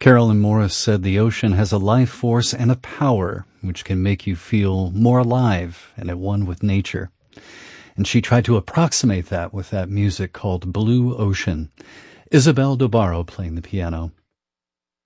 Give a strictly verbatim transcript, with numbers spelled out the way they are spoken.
Carolyn Morris said the ocean has a life force and a power which can make you feel more alive and at one with nature. And she tried to approximate that with that music called Blue Ocean. Isabel Dobaro playing the piano.